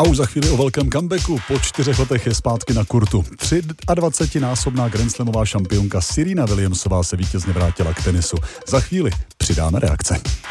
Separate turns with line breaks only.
A už za chvíli o velkém comebacku. Po 4 letech je zpátky na kurtu. 23násobná grandslamová šampionka Serena Williamsová se vítězně vrátila k tenisu. Za chvíli přidáme reakce.